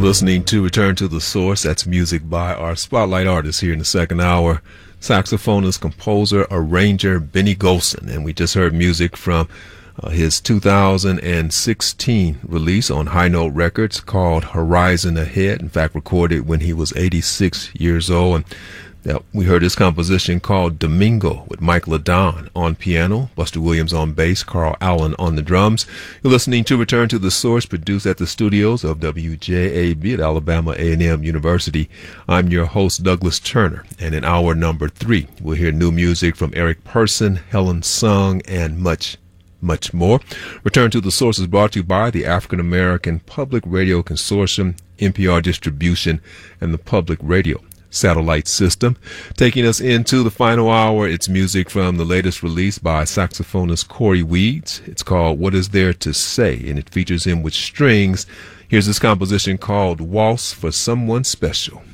Listening to Return to the Source. That's music by our spotlight artist here in the second hour, saxophonist, composer, arranger Benny Golson. And we just heard music from his 2016 release on High Note Records called Horizon Ahead. In fact, recorded when he was 86 years old. And we heard his composition called Domingo with Mike LaDon on piano, Buster Williams on bass, Carl Allen on the drums. You're listening to Return to the Source, produced at the studios of WJAB at Alabama A&M University. I'm your host, Douglas Turner, and in hour number 3, we'll hear new music from Eric Person, Helen Sung, and much more. Return to the Source is brought to you by the African American Public Radio Consortium, NPR Distribution, and the Public Radio Satellite System. Taking us into the final hour, it's music from the latest release by saxophonist Corey Weeds. It's called What Is There to Say, and it features him with strings. Here's this composition called Waltz for Someone Special.